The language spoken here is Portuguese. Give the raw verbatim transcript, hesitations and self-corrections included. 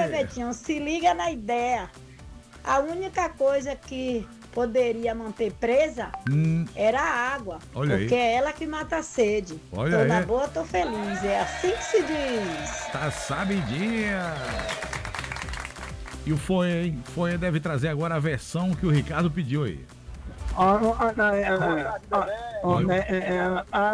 Olha, Betinho, se liga na ideia. A única coisa que poderia manter presa Hum, era a água. Olha Porque aí. é ela que mata a sede. Olha Tô na aí. boa, tô feliz. É assim que se diz. Tá sabidinha. E o Fonha, hein? Fonha deve trazer agora a versão que o Ricardo pediu aí. Ó, ó, ó, é, é, ó, ó, Olha. é, é, é,